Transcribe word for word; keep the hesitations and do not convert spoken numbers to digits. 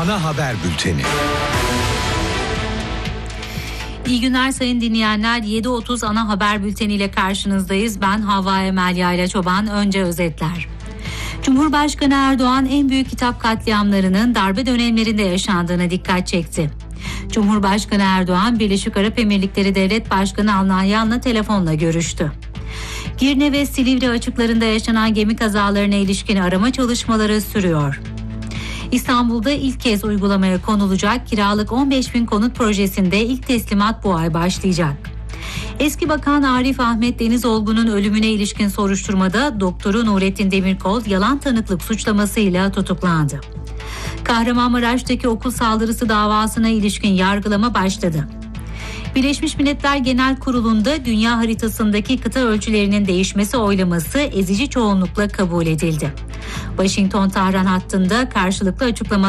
ana haber bülteni. İyi günler sayın dinleyenler. yedi otuz ana haber bülteniyle karşınızdayız. Ben Havva Emel Yayla Çoban. Önce özetler. Cumhurbaşkanı Erdoğan en büyük kitap katliamlarının darbe dönemlerinde yaşandığına dikkat çekti. Cumhurbaşkanı Erdoğan, Birleşik Arap Emirlikleri Devlet Başkanı Al Nahyan'la telefonla görüştü. Girne ve Silivri açıklarında yaşanan gemi kazalarına ilişkin arama çalışmaları sürüyor. İstanbul'da ilk kez uygulamaya konulacak kiralık on beş bin konut projesinde ilk teslimat bu ay başlayacak. Eski Bakan Arif Ahmet Denizolgu'nun ölümüne ilişkin soruşturmada doktoru Nurettin Demirkol yalan tanıklık suçlamasıyla tutuklandı. Kahramanmaraş'taki okul saldırısı davasına ilişkin yargılama başladı. Birleşmiş Milletler Genel Kurulu'nda dünya haritasındaki kıta ölçülerinin değişmesi oylaması ezici çoğunlukla kabul edildi. Washington-Tahran hattında karşılıklı açıklamalar